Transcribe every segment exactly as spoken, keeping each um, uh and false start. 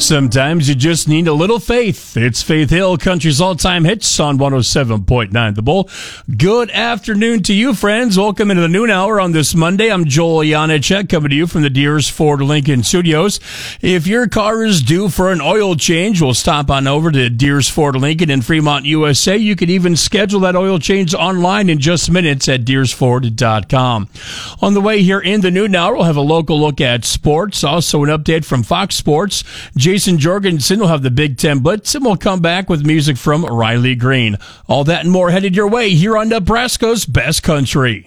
Sometimes you just need a little faith. It's Faith Hill, country's all-time hits on one oh seven point nine The Bull. Good afternoon to you, friends. Welcome into the noon hour on this Monday. I'm Joel Janacek, coming to you from the Deers Ford Lincoln Studios. If your car is due for an oil change, we'll stop on over to Deers Ford Lincoln in Fremont, U S A. You can even schedule that oil change online in just minutes at deers ford dot com. On the way here in the noon hour, we'll have a local look at sports. Also an update from Fox Sports. Jason Jorgensen will have the Big Ten Blitz, and we'll come back with music from Riley Green. All that and more headed your way here on Nebraska's Best Country.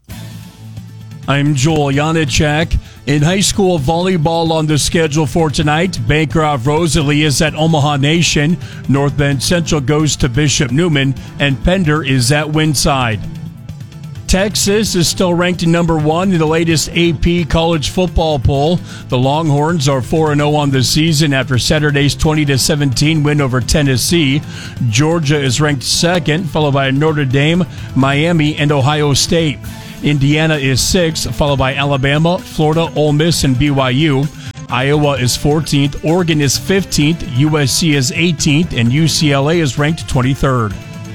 I'm Joel Janacek. In high school volleyball on the schedule for tonight, Bancroft Rosalie is at Omaha Nation, North Bend Central goes to Bishop Neumann, and Pender is at Winside. Texas is still ranked number one in the latest A P college football poll. The Longhorns are four and oh on the season after Saturday's twenty to seventeen win over Tennessee. Georgia is ranked second, followed by Notre Dame, Miami, and Ohio State. Indiana is sixth, followed by Alabama, Florida, Ole Miss, and B Y U. Iowa is fourteenth, Oregon is fifteenth, U S C is eighteenth, and U C L A is ranked twenty-third.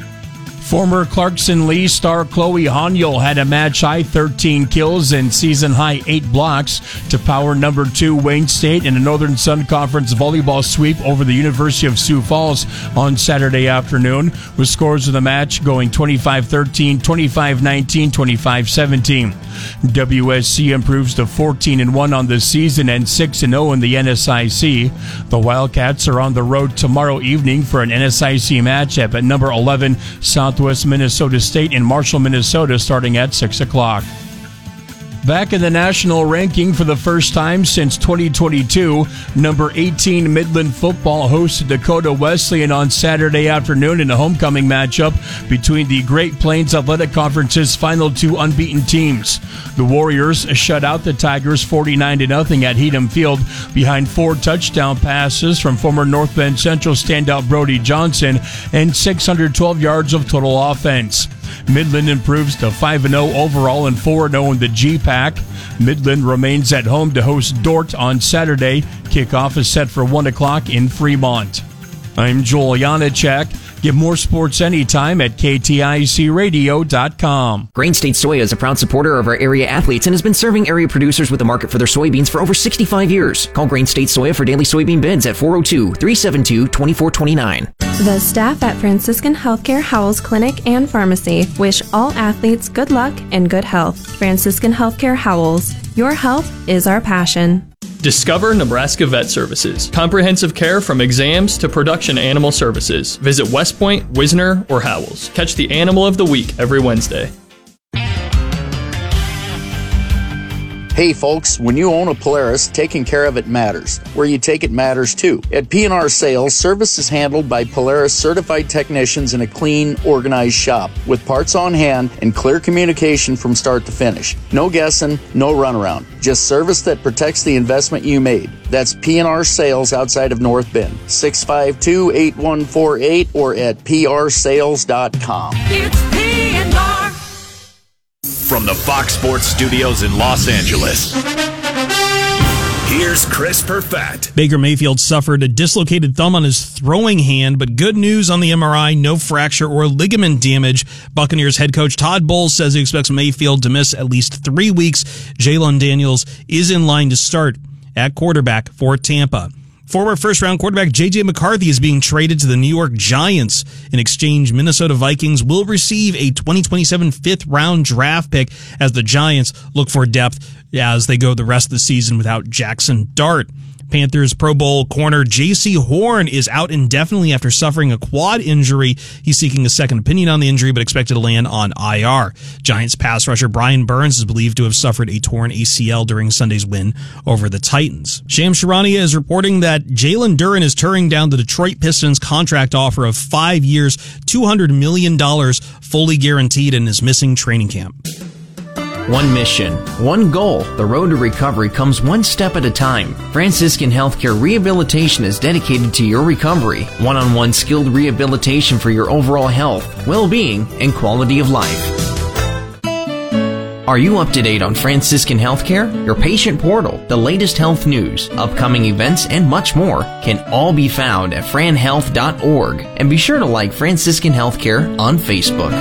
Former Clarkson Lee star Chloe Honiel had a match-high thirteen kills and season-high eight blocks to power number two Wayne State in a Northern Sun Conference volleyball sweep over the University of Sioux Falls on Saturday afternoon, with scores of the match going twenty-five thirteen, twenty-five nineteen, twenty-five seventeen. W S C improves to fourteen and one on the season and six and oh in the N S I C. The Wildcats are on the road tomorrow evening for an N S I C matchup at number eleven Southwest Minnesota State in Marshall, Minnesota, starting at six o'clock. Back in the national ranking for the first time since twenty twenty-two, number eighteen Midland football hosted Dakota Wesleyan on Saturday afternoon in a homecoming matchup between the Great Plains Athletic Conference's final two unbeaten teams. The Warriors shut out the Tigers forty-nine to nothing at Heatham Field behind four touchdown passes from former North Bend Central standout Brody Johnson and six hundred twelve yards of total offense. Midland improves to five and oh overall and four and oh in the G PAC. Midland remains at home to host Dordt on Saturday. Kickoff is set for one o'clock in Fremont. I'm Joel Janacek. Get more sports anytime at K T I C radio dot com. Grain State Soya is a proud supporter of our area athletes and has been serving area producers with a market for their soybeans for over sixty-five years. Call Grain State Soya for daily soybean bids at four oh two, three seven two, two four two nine. The staff at Franciscan Healthcare Howells Clinic and Pharmacy wish all athletes good luck and good health. Franciscan Healthcare Howells. Your health is our passion. Discover Nebraska Vet Services. Comprehensive care from exams to production animal services. Visit West Point, Wisner, or Howells. Catch the Animal of the Week every Wednesday. Hey folks, when you own a Polaris, taking care of it matters. Where you take it matters too. At P and R Sales, service is handled by Polaris certified technicians in a clean, organized shop with parts on hand and clear communication from start to finish. No guessing, no runaround. Just service that protects the investment you made. That's P and R Sales outside of North Bend. six five two, eight one four eight or at P R sales dot com. It's P and R. From the Fox Sports Studios in Los Angeles, here's Chris Perfett. Baker Mayfield suffered a dislocated thumb on his throwing hand, but good news on the M R I, no fracture or ligament damage. Buccaneers head coach Todd Bowles says he expects Mayfield to miss at least three weeks. Jalen Daniels is in line to start at quarterback for Tampa. Former first-round quarterback J J McCarthy is being traded to the New York Giants. In exchange, Minnesota Vikings will receive a twenty twenty-seven fifth-round draft pick as the Giants look for depth as they go the rest of the season without Jackson Dart. Panthers Pro Bowl corner J C Horn is out indefinitely after suffering a quad injury. He's seeking a second opinion on the injury, but expected to land on I R. Giants pass rusher Brian Burns is believed to have suffered a torn A C L during Sunday's win over the Titans. Shams Charania is reporting that Jalen Duren is turning down the Detroit Pistons contract offer of five years, two hundred million dollars fully guaranteed, and is missing training camp. One mission, one goal. The road to recovery comes one step at a time. Franciscan Healthcare Rehabilitation is dedicated to your recovery. One-on-one skilled rehabilitation for your overall health, well-being, and quality of life. Are you up to date on Franciscan Healthcare? Your patient portal, the latest health news, upcoming events, and much more can all be found at fran health dot org. And be sure to like Franciscan Healthcare on Facebook.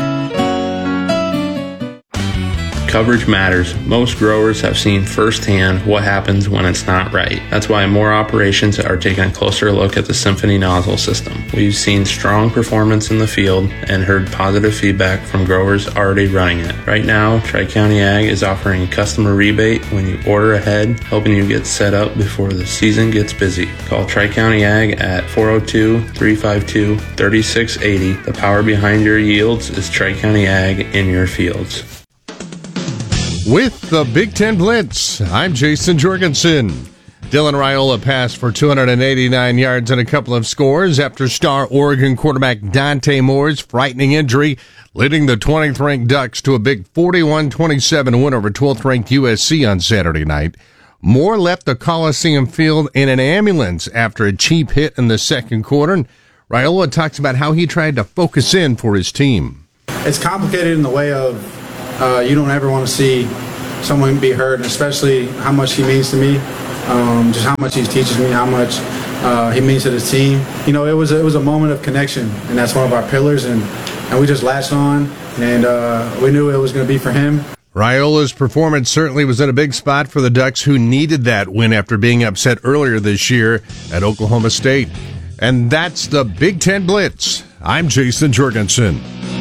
Coverage matters. Most growers have seen firsthand what happens when it's not right. That's why more operations are taking a closer look at the Symphony nozzle system. We've seen strong performance in the field and heard positive feedback from growers already running it. Right now, Tri-County Ag is offering a customer rebate when you order ahead, helping you get set up before the season gets busy. Call Tri-County Ag at four oh two, three five two, three six eight oh. The power behind your yields is Tri-County Ag in your fields. With the Big Ten Blitz, I'm Jason Jorgensen. Dylan Raiola passed for two hundred eighty-nine yards and a couple of scores after star Oregon quarterback Dante Moore's frightening injury, leading the twentieth ranked Ducks to a big forty-one twenty-seven win over twelfth ranked U S C on Saturday night. Moore left the Coliseum field in an ambulance after a cheap hit in the second quarter. And Raiola talks about how he tried to focus in for his team. It's complicated in the way of Uh, you don't ever want to see someone be hurt, and especially how much he means to me, um, just how much he teaches me, how much uh, he means to the team. You know, it was a, it was a moment of connection, and that's one of our pillars, and, and we just latched on, and uh, we knew it was going to be for him. Raiola's performance certainly was in a big spot for the Ducks, who needed that win after being upset earlier this year at Oklahoma State. And that's the Big Ten Blitz. I'm Jason Jorgensen.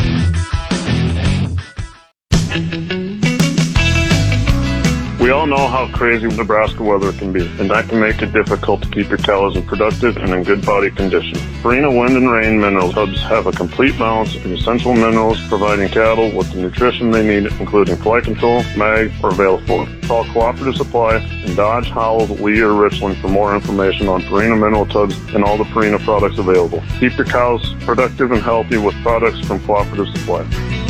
We all know how crazy Nebraska weather can be, and that can make it difficult to keep your cows in productive and in good body condition. Purina Wind and Rain mineral tubs have a complete balance of essential minerals, providing cattle with the nutrition they need, including fly control, mag, or Valefor. Call Cooperative Supply in Dodge, Howell, Lee, or Richland for more information on Purina mineral tubs and all the Purina products available. Keep your cows productive and healthy with products from Cooperative Supply.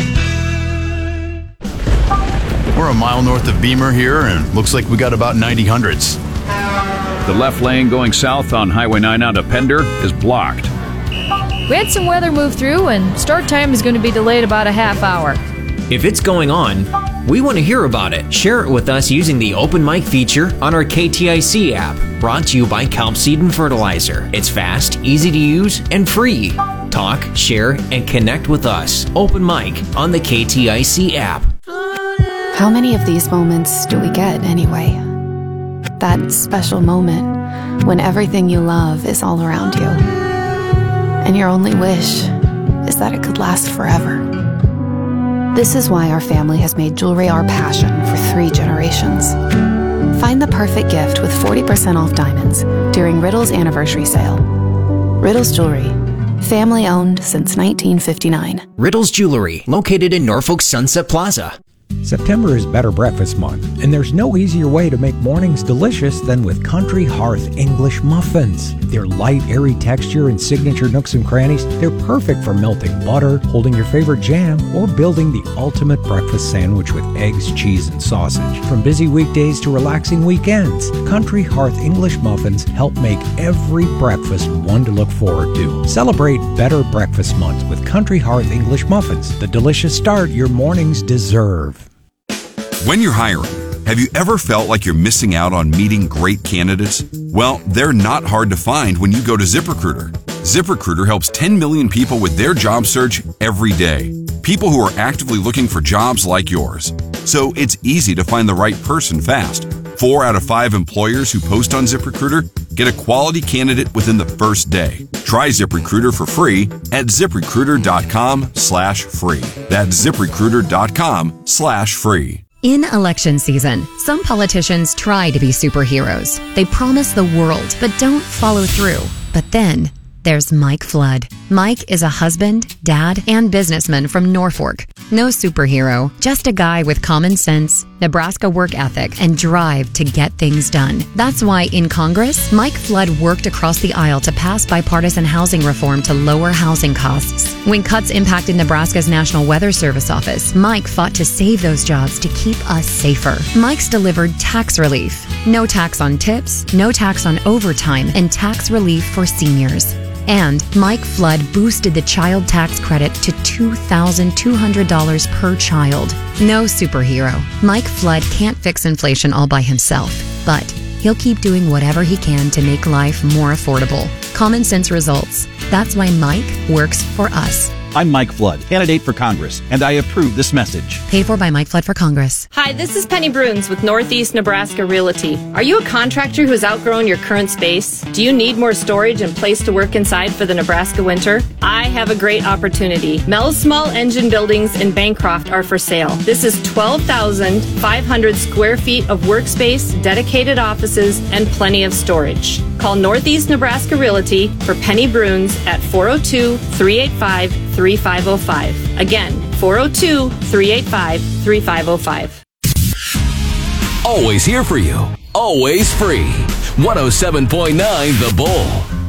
We're a mile north of Beamer here, and looks like we got about ninety hundreds. The left lane going south on Highway nine out of Pender is blocked. We had some weather move through, and start time is going to be delayed about a half hour. If it's going on, we want to hear about it. Share it with us using the Open Mic feature on our K T I C app, brought to you by Kelp Seed and Fertilizer. It's fast, easy to use, and free. Talk, share, and connect with us. Open Mic on the K T I C app. How many of these moments do we get anyway? That special moment when everything you love is all around you, and your only wish is that it could last forever. This is why our family has made jewelry our passion for three generations. Find the perfect gift with forty percent off diamonds during Riddle's anniversary sale. Riddle's Jewelry, family owned since nineteen fifty-nine. Riddle's Jewelry, located in Norfolk Sunset Plaza. September is Better Breakfast Month, and there's no easier way to make mornings delicious than with Country Hearth English Muffins. Their light, airy texture and signature nooks and crannies, they're perfect for melting butter, holding your favorite jam, or building the ultimate breakfast sandwich with eggs, cheese, and sausage. From busy weekdays to relaxing weekends, Country Hearth English Muffins help make every breakfast one to look forward to. Celebrate Better Breakfast Month with Country Hearth English Muffins, the delicious start your mornings deserve. When you're hiring, have you ever felt like you're missing out on meeting great candidates? Well, they're not hard to find when you go to ZipRecruiter. ZipRecruiter helps ten million people with their job search every day. People who are actively looking for jobs like yours. So it's easy to find the right person fast. Four out of five employers who post on ZipRecruiter get a quality candidate within the first day. Try ZipRecruiter for free at ZipRecruiter.com slash free. That's ZipRecruiter.com slash free. In election season, some politicians try to be superheroes. They promise the world, but don't follow through. But then there's Mike Flood. Mike is a husband, dad, and businessman from Norfolk. No superhero, just a guy with common sense, Nebraska work ethic, and drive to get things done. That's why in Congress, Mike Flood worked across the aisle to pass bipartisan housing reform to lower housing costs. When cuts impacted Nebraska's National Weather Service office, Mike fought to save those jobs to keep us safer. Mike's delivered tax relief. No tax on tips, no tax on overtime, and tax relief for seniors. And Mike Flood boosted the child tax credit to two thousand two hundred dollars per child. No superhero. Mike Flood can't fix inflation all by himself, but he'll keep doing whatever he can to make life more affordable. Common sense results. That's why Mike works for us. I'm Mike Flood, candidate for Congress, and I approve this message. Paid for by Mike Flood for Congress. Hi, this is Penny Bruns with Northeast Nebraska Realty. Are you a contractor who's outgrown your current space? Do you need more storage and place to work inside for the Nebraska winter? I have a great opportunity. Mel's Small Engine Buildings in Bancroft are for sale. This is twelve thousand five hundred square feet of workspace, dedicated offices, and plenty of storage. Call Northeast Nebraska Realty for Penny Bruns at four oh two, three eight five, three five oh five. Again, four oh two, three eight five, three five oh five. Always here for you. Always free. one oh seven point nine The Bull.